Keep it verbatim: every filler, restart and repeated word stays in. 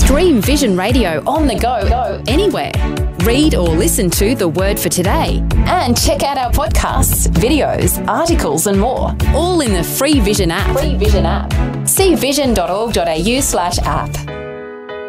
Stream Vision Radio on the go, go anywhere. Read or listen to The Word for Today. And check out our podcasts, videos, articles and more. All in the Free Vision app. Free Vision app. see vision dot org dot a u slash app.